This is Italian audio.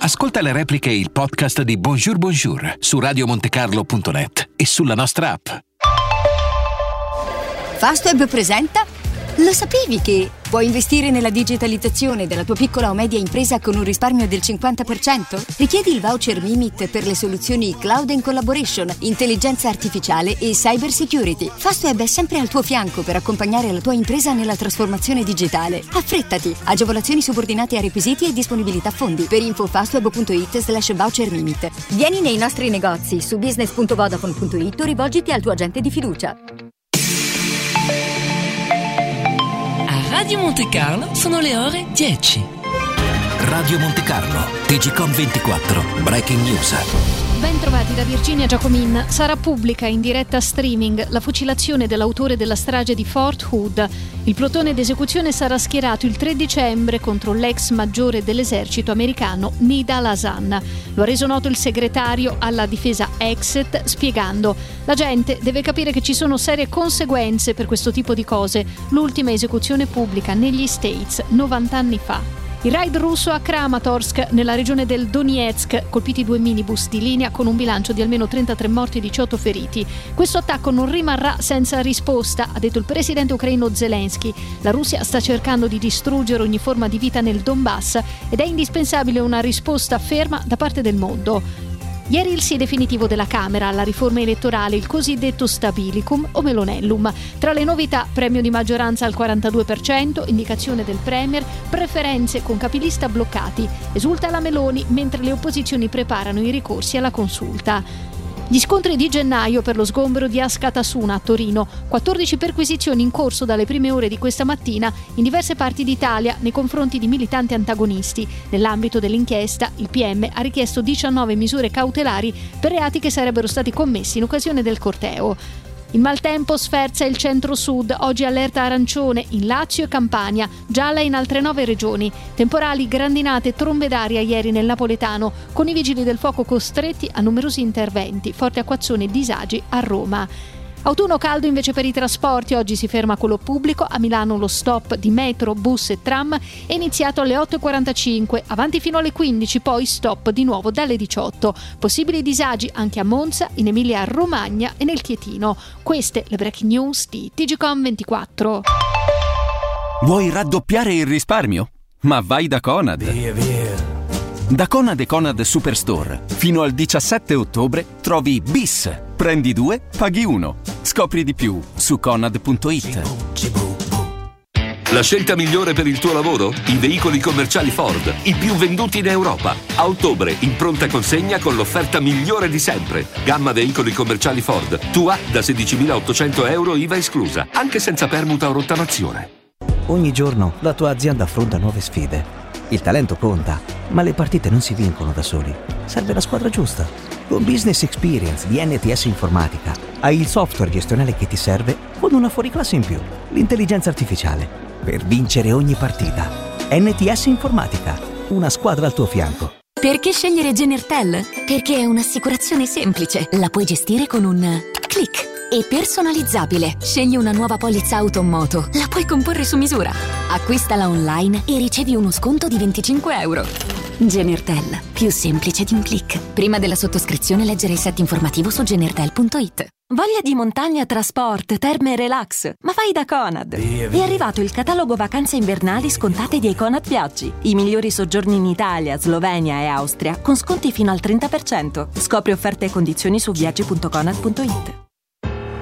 Ascolta le repliche e il podcast di Bonjour Bonjour su radiomontecarlo.net e sulla nostra app. Fastweb presenta Lo sapevi che puoi investire nella digitalizzazione della tua piccola o media impresa con un risparmio del 50%? Richiedi il voucher Mimit per le soluzioni Cloud and Collaboration, intelligenza artificiale e cyber security. Fastweb è sempre al tuo fianco per accompagnare la tua impresa nella trasformazione digitale. Affrettati! Agevolazioni subordinate a requisiti e disponibilità fondi. Per info fastweb.it/voucher Mimit. Vieni nei nostri negozi su business.vodafone.it o rivolgiti al tuo agente di fiducia. Radio Monte Carlo sono le ore 10. Radio Monte Carlo, TGcom 24, Breaking News. Ben trovati da Virginia Giacomin. Sarà pubblica in diretta streaming la fucilazione dell'autore della strage di Fort Hood. Il plotone d'esecuzione sarà schierato il 3 dicembre contro l'ex maggiore dell'esercito americano Nida al-Hassan. Lo ha reso noto il segretario alla difesa Exet, spiegando: la gente deve capire che ci sono serie conseguenze per questo tipo di cose. L'ultima esecuzione pubblica negli States 90 anni fa. Il raid russo a Kramatorsk, nella regione del Donetsk, colpiti 2 minibus di linea con un bilancio di almeno 33 morti e 18 feriti. Questo attacco non rimarrà senza risposta, ha detto il presidente ucraino Zelensky. La Russia sta cercando di distruggere ogni forma di vita nel Donbass ed è indispensabile una risposta ferma da parte del mondo. Ieri il sì definitivo della Camera alla riforma elettorale, il cosiddetto Stabilicum o Melonellum. Tra le novità, premio di maggioranza al 42%, indicazione del Premier, preferenze con capilista bloccati. Esulta la Meloni mentre le opposizioni preparano i ricorsi alla consulta. Gli scontri di gennaio per lo sgombero di Askatasuna a Torino, 14 perquisizioni in corso dalle prime ore di questa mattina in diverse parti d'Italia nei confronti di militanti antagonisti. Nell'ambito dell'inchiesta, il PM ha richiesto 19 misure cautelari per reati che sarebbero stati commessi in occasione del corteo. Il maltempo sferza il centro-sud, oggi allerta arancione in Lazio e Campania, gialla in altre 9 regioni. Temporali, grandinate e trombe d'aria ieri nel napoletano, con i vigili del fuoco costretti a numerosi interventi, forte acquazzone e disagi a Roma. Autunno caldo invece per i trasporti, oggi si ferma quello pubblico, a Milano lo stop di metro, bus e tram è iniziato alle 8.45, avanti fino alle 15, poi stop di nuovo dalle 18. Possibili disagi anche a Monza, in Emilia Romagna e nel Chietino. Queste le breaking news di TGcom 24. Vuoi raddoppiare il risparmio? Ma vai da Conad! Da Conad e Conad Superstore, fino al 17 ottobre trovi BIS. Prendi 2, paghi 1. Scopri di più su conad.it. La scelta migliore per il tuo lavoro? I veicoli commerciali Ford, i più venduti in Europa. A ottobre, in pronta consegna con l'offerta migliore di sempre. Gamma veicoli commerciali Ford, tua da 16.800 euro IVA esclusa, anche senza permuta o rottamazione. Ogni giorno la tua azienda affronta nuove sfide. Il talento conta, ma le partite non si vincono da soli. Serve la squadra giusta. Con Business Experience di NTS Informatica hai il software gestionale che ti serve con una fuoriclasse in più, l'intelligenza artificiale, per vincere ogni partita. NTS Informatica, una squadra al tuo fianco. Perché scegliere Genertel? Perché è un'assicurazione semplice. La puoi gestire con un click. E personalizzabile. Scegli una nuova polizza auto o moto. La puoi comporre su misura. Acquistala online e ricevi uno sconto di 25 euro. Genertel, più semplice di un click. Prima della sottoscrizione leggere il set informativo su genertel.it. Voglia di montagna, trasport, terme e relax? Ma vai da Conad! È arrivato il catalogo vacanze invernali scontate di Conad Viaggi. I migliori soggiorni in Italia, Slovenia e Austria con sconti fino al 30%. Scopri offerte e condizioni su viaggi.conad.it.